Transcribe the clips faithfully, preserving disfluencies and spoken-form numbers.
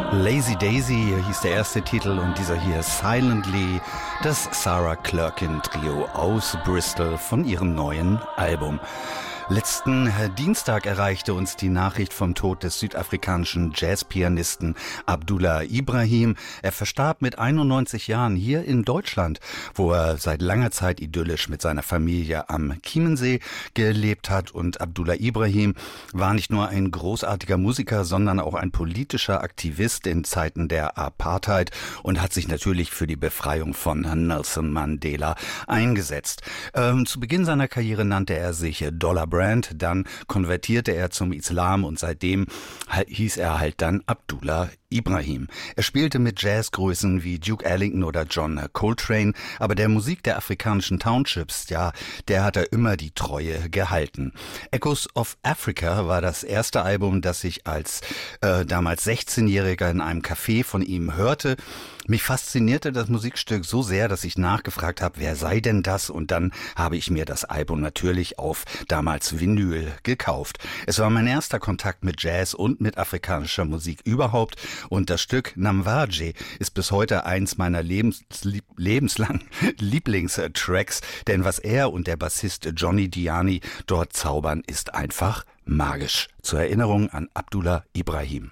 Lazy Daisy hieß der erste Titel und dieser hier Silently, das Sarah Clerkin Trio aus Bristol von ihrem neuen Album. Letzten Dienstag erreichte uns die Nachricht vom Tod des südafrikanischen Jazzpianisten Abdullah Ibrahim. Er verstarb mit einundneunzig Jahren hier in Deutschland, wo er seit langer Zeit idyllisch mit seiner Familie am Chiemensee gelebt hat. Und Abdullah Ibrahim war nicht nur ein großartiger Musiker, sondern auch ein politischer Aktivist in Zeiten der Apartheid und hat sich natürlich für die Befreiung von Nelson Mandela eingesetzt. Ähm, zu Beginn seiner Karriere nannte er sich Dollar Brand, dann konvertierte er zum Islam und seitdem hieß er halt dann Abdullah Ibrahim. Er spielte mit Jazzgrößen wie Duke Ellington oder John Coltrane, aber der Musik der afrikanischen Townships, ja, der hat er immer die Treue gehalten. Echoes of Africa war das erste Album, das ich als äh, damals sechzehnjähriger in einem Café von ihm hörte. Mich faszinierte das Musikstück so sehr, dass ich nachgefragt habe, wer sei denn das? Und dann habe ich mir das Album natürlich auf damals Vinyl gekauft. Es war mein erster Kontakt mit Jazz und mit afrikanischer Musik überhaupt. Und das Stück Namwaje ist bis heute eins meiner lebens, lebenslang Lieblingstracks, denn was er und der Bassist Johnny Diani dort zaubern, ist einfach magisch. Zur Erinnerung an Abdullah Ibrahim.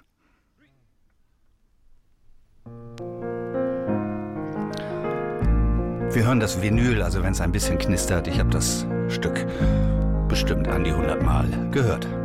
Wir hören das Vinyl, also wenn es ein bisschen knistert. Ich habe das Stück bestimmt an die hundert Mal gehört.